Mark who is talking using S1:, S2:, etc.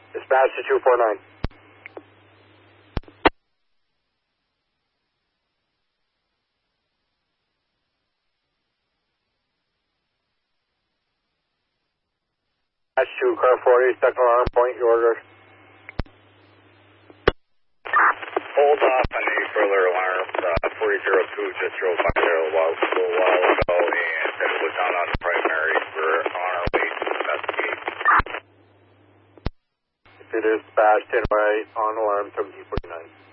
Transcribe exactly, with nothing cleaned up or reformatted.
S1: Dispatch to two four nine. Dispatch to car forty, second alarm, point your order.
S2: Hold off on any further alarms. Uh, forty oh two just drove by there a while, a little while ago and said it was not on the primary. We're on our way to investigate.
S1: It is dispatched anyway on alarm seventeen forty-nine.